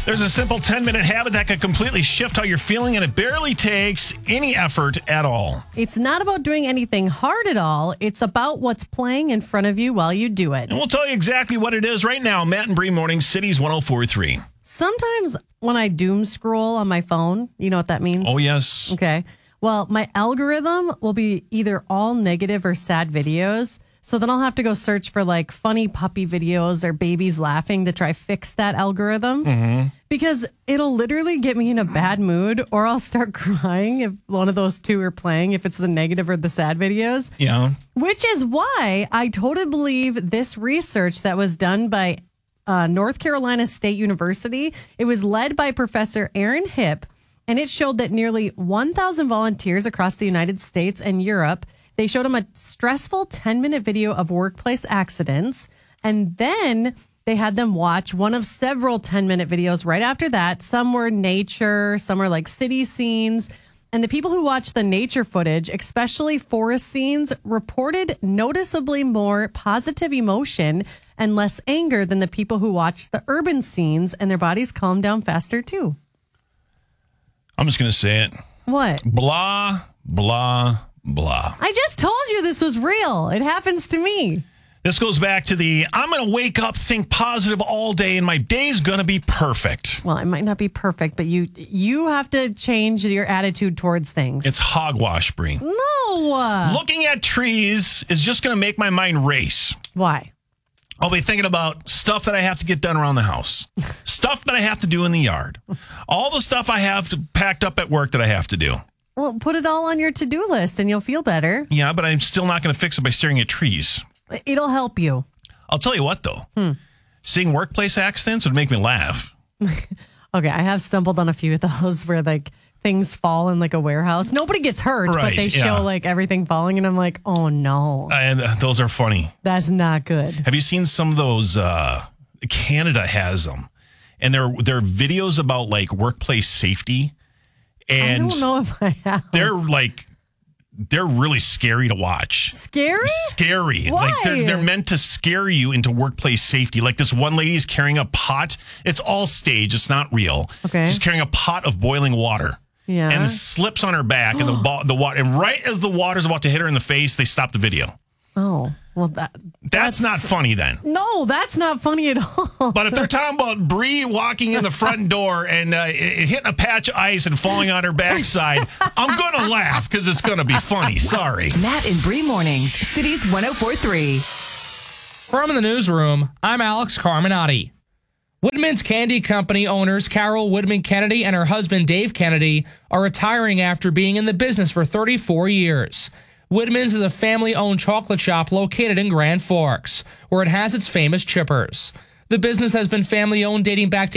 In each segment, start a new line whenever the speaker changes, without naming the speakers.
There's a simple 10-minute habit that can completely shift how you're feeling, and it barely takes any effort at all.
It's not about doing anything hard at all. It's about what's playing in front of you while you do it.
And we'll tell you exactly what it is right now. Matt and Bree Mornings, Cities 104.3.
Sometimes when I doom scroll on my phone, you know what that means?
Oh, yes.
Okay. Well, my algorithm will be either all negative or sad videos. So then I'll have to go search for like funny puppy videos or babies laughing to try fix that algorithm. Because it'll literally get me in a bad mood, or I'll start crying if one of those two are playing, if it's the negative or the sad videos.
Yeah.
Which is why I totally believe this research that was done by North Carolina State University. It was led by Professor Aaron Hipp, and it showed that nearly 1,000 volunteers across the United States and Europe, they showed them a stressful 10-minute video of workplace accidents, and then they had them watch one of several 10-minute videos right after that. Some were nature, some were like city scenes. And the people who watched the nature footage, especially forest scenes, reported noticeably more positive emotion and less anger than the people who watched the urban scenes, and their bodies calmed down faster too.
I'm just going to say it.
What?
Blah, blah, blah.
I just told you this was real. It happens to me.
This goes back to the, I'm going to wake up, think positive all day, and my day's going to be perfect.
Well, it might not be perfect, but you have to change your attitude towards things.
It's hogwash, Bree.
No.
Looking at trees is just going to make my mind race.
Why?
I'll be thinking about stuff that I have to get done around the house, stuff that I have to do in the yard, all the stuff I have packed up at work that I have to do.
Well, put it all on your to-do list and you'll feel better.
Yeah, but I'm still not going to fix it by staring at trees.
It'll help you.
I'll tell you what, though. Seeing workplace accidents would make me laugh.
Okay, I have stumbled on a few of those where like things fall in like a warehouse. Nobody gets hurt,
Right,
but they
yeah.
show like everything falling, and I'm like, oh no.
And those are funny.
That's not good.
Have you seen some of those? Canada has them, and they're videos about like workplace safety. And
I don't know if I have.
They're really scary to watch.
Scary?
Scary.
Why?
Like they're meant to scare you into workplace safety. Like this one lady is carrying a pot. It's all staged. It's not real.
Okay.
She's carrying a pot of boiling water.
Yeah.
And it slips on her back, and the water. And right as the water's about to hit her in the face, they stop the video.
Oh, well,
That's not funny then.
No, that's not funny at all.
But if they're talking about Bree walking in the front door and hitting a patch of ice and falling on her backside, I'm going to laugh because it's going to be funny. Sorry.
Matt and Bree Mornings, Cities 104.3.
From the newsroom, I'm Alex Carminati. Woodman's Candy Company owners Carol Woodman Kennedy and her husband Dave Kennedy are retiring after being in the business for 34 years. Woodman's is a family-owned chocolate shop located in Grand Forks, where it has its famous chippers. The business has been family-owned dating back to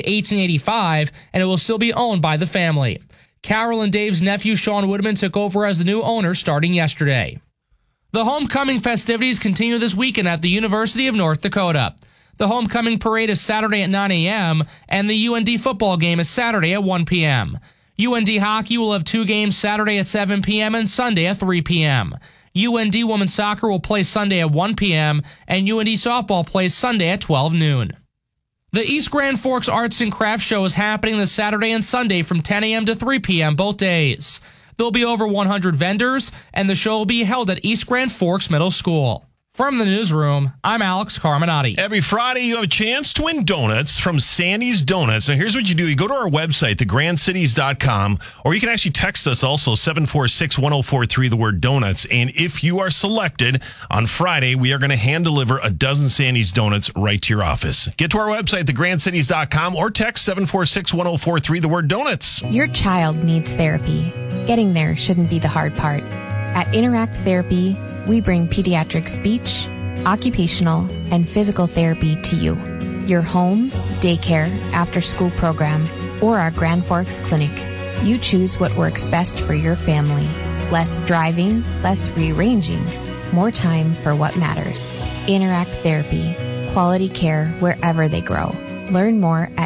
1885, and it will still be owned by the family. Carol and Dave's nephew Sean Woodman took over as the new owner starting yesterday. The homecoming festivities continue this weekend at the University of North Dakota. The homecoming parade is Saturday at 9 a.m., and the UND football game is Saturday at 1 p.m. UND hockey will have 2 games Saturday at 7 p.m. and Sunday at 3 p.m. UND women's soccer will play Sunday at 1 p.m. and UND softball plays Sunday at 12 noon. The East Grand Forks Arts and Crafts Show is happening this Saturday and Sunday from 10 a.m. to 3 p.m. both days. There'll be over 100 vendors, and the show will be held at East Grand Forks Middle School. From the newsroom, I'm Alex Carminati.
Every Friday, you have a chance to win donuts from Sandy's Donuts. And here's what you do. You go to our website, thegrandcities.com, or you can actually text us also, 746-1043, the word donuts. And if you are selected on Friday, we are going to hand deliver a dozen Sandy's Donuts right to your office. Get to our website, thegrandcities.com, or text 746-1043, the word donuts.
Your child needs therapy. Getting there shouldn't be the hard part. At Interact Therapy, we bring pediatric speech, occupational, and physical therapy to you. Your home, daycare, after-school program, or our Grand Forks clinic. You choose what works best for your family. Less driving, less rearranging, more time for what matters. Interact Therapy, quality care wherever they grow. Learn more at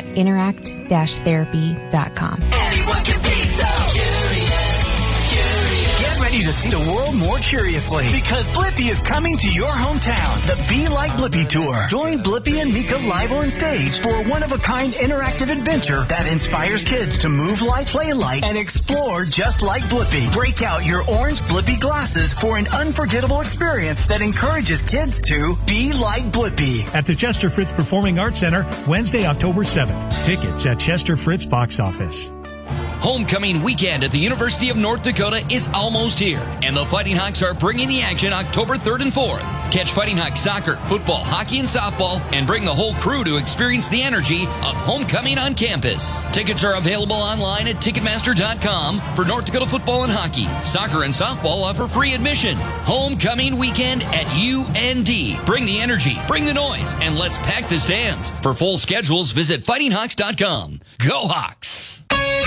interact-therapy.com.
Anyone can be so curious. Get ready ready to see the world more curiously because Blippi is coming to your hometown. The Be Like Blippi Tour. Join Blippi and Mika live on stage for a one-of-a-kind interactive adventure that inspires kids to move like, play like, and explore just like Blippi. Break out your orange Blippi glasses for an unforgettable experience that encourages kids to be like Blippi.
At the Chester Fritz Performing Arts Center, Wednesday, October 7th. Tickets at Chester Fritz Box Office.
Homecoming weekend at the University of North Dakota is almost here, and the Fighting Hawks are bringing the action October 3rd and 4th. Catch Fighting Hawks soccer, football, hockey, and softball, and bring the whole crew to experience the energy of homecoming on campus. Tickets are available online at Ticketmaster.com for North Dakota football and hockey. Soccer and softball offer free admission. Homecoming weekend at UND. Bring the energy, bring the noise, and let's pack the stands. For full schedules, visit FightingHawks.com. Go Hawks!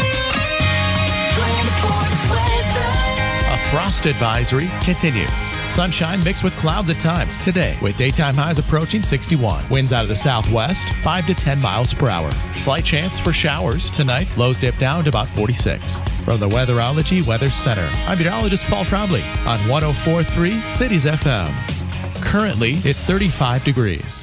A frost advisory continues. Sunshine mixed with clouds at times today, with daytime highs approaching 61. Winds out of the southwest, 5 to 10 miles per hour. Slight chance for showers tonight. Lows dip down to about 46. From the Weatherology Weather Center, I'm meteorologist Paul Trombley on 104.3 Cities FM. Currently, it's 35 degrees.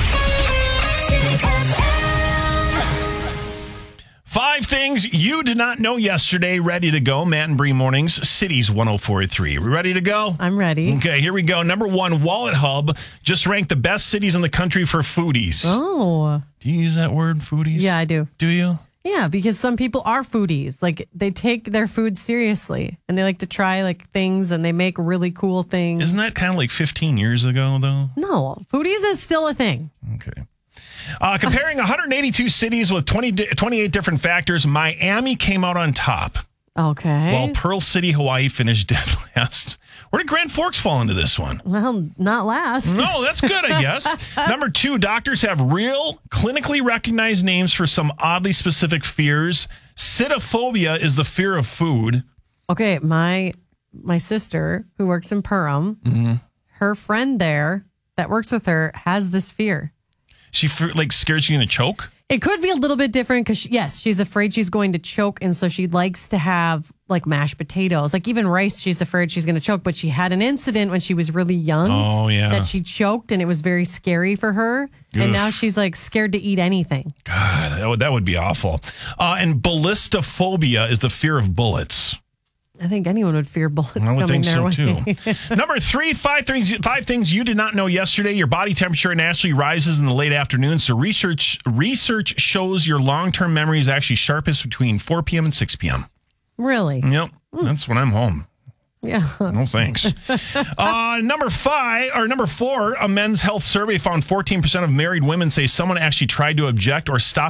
5 things you did not know yesterday. Ready to go. Matt and Bree Mornings, Cities 104.3. We ready to go?
I'm ready.
Okay, here we go. Number 1, Wallet Hub just ranked the best cities in the country for foodies.
Oh.
Do you use that word, foodies?
Yeah, I do.
Do you?
Yeah, because some people are foodies. Like, they take their food seriously and they like to try like things and they make really cool things.
Isn't that kind of like 15 years ago, though?
No, foodies is still a thing.
Okay. Comparing 182 cities with 28 different factors, Miami came out on top.
Okay.
While Pearl City, Hawaii finished dead last. Where did Grand Forks fall into this one?
Well, not last.
No, that's good, I guess. Number 2, doctors have real, clinically recognized names for some oddly specific fears. Sitophobia is the fear of food.
Okay, my sister, who works in Perham, her friend there that works with her has this fear.
She scared she's going to choke?
It could be a little bit different because, yes, she's afraid she's going to choke. And so she likes to have like mashed potatoes, like even rice. She's afraid she's going to choke. But she had an incident when she was really young.
Oh, yeah.
That she choked and it was very scary for her. Oof. And now she's like scared to eat anything.
God, that would be awful. And ballistophobia is the fear of bullets.
I think anyone would fear bullets
I would
coming
think
their
so
way.
too. Number 3, 5 things you did not know yesterday. Your body temperature naturally rises in the late afternoon. So research shows your long-term memory is actually sharpest between 4 p.m. and 6 p.m.
Really?
Yep. That's when I'm home.
Yeah.
No thanks. Number 4, a Men's Health survey found 14% of married women say someone actually tried to object or stop